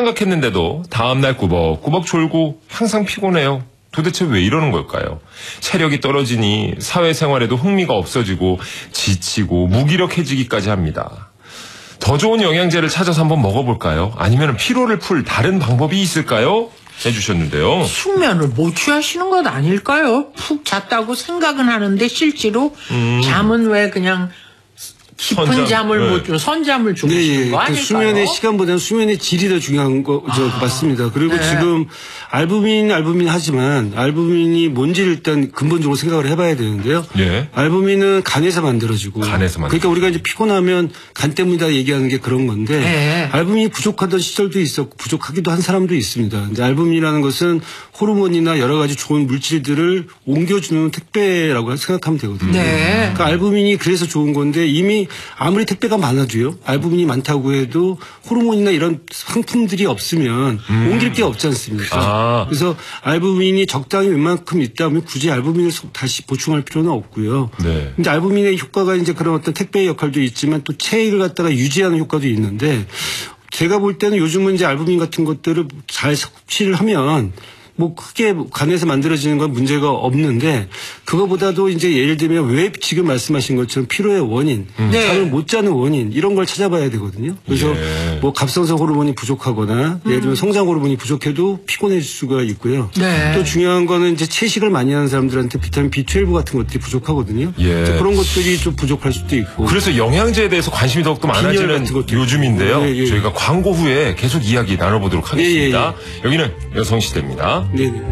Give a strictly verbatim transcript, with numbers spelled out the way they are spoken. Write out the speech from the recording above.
생각했는데도 다음날 꾸벅꾸벅 졸고 항상 피곤해요. 도대체 왜 이러는 걸까요? 체력이 떨어지니 사회생활에도 흥미가 없어지고 지치고 무기력해지기까지 합니다. 더 좋은 영양제를 찾아서 한번 먹어볼까요? 아니면 피로를 풀 다른 방법이 있을까요? 해주셨는데요. 숙면을 못 취하시는 것 아닐까요? 푹 잤다고 생각은 하는데 실제로 음. 잠은 왜 그냥 깊은 선잠, 잠을 네. 못 주, 선잠을 주무시는 네, 거 아닐까요? 그 수면의 시간보다는 수면의 질이 더 중요한 거 저, 아, 맞습니다. 그리고 네. 지금 알부민, 알부민 하지만 알부민이 뭔지를 일단 근본적으로 생각을 해봐야 되는데요. 네. 알부민은 간에서 만들어지고, 간에서 만들어지고. 그러니까 우리가 이제 피곤하면 간 때문이다 얘기하는 게 그런 건데 네. 알부민이 부족하던 시절도 있었고 부족하기도 한 사람도 있습니다. 근데 알부민이라는 것은 호르몬이나 여러 가지 좋은 물질들을 옮겨주는 택배라고 생각하면 되거든요. 네. 그러니까 알부민이 그래서 좋은 건데 이미 아무리 택배가 많아도요. 알부민이 많다고 해도 호르몬이나 이런 상품들이 없으면 음. 옮길 게 없지 않습니까? 아. 그래서 알부민이 적당히 웬만큼 있다면 굳이 알부민을 다시 보충할 필요는 없고요. 네. 근데 알부민의 효과가 이제 그런 어떤 택배의 역할도 있지만 또 체액을 갖다가 유지하는 효과도 있는데 제가 볼 때는 요즘은 이제 알부민 같은 것들을 잘 섭취를 하면 뭐 크게 간에서 만들어지는 건 문제가 없는데 그거보다도 이제 예를 들면 왜 지금 말씀하신 것처럼 피로의 원인, 음. 네. 잠을 못 자는 원인 이런 걸 찾아봐야 되거든요. 그래서 예. 뭐 갑상선 호르몬이 부족하거나 음. 예를 들면 성장 호르몬이 부족해도 피곤해질 수가 있고요. 네. 또 중요한 거는 이제 채식을 많이 하는 사람들한테 비타민 비 트웰브 같은 것들이 부족하거든요. 예. 그런 것들이 좀 부족할 수도 있고. 그래서 영양제에 대해서 관심이 더욱더 많아지는 요즘인데요. 예, 예. 저희가 광고 후에 계속 이야기 나눠보도록 하겠습니다. 예, 예, 예. 여기는 여성시대입니다. 네네.